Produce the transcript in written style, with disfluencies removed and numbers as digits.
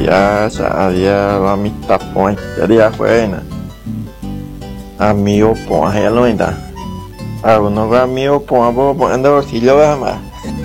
había la mitad point. Jadi aku enak. Amigo point ya lo ainda. Alguno amigo point ando bolsillo más.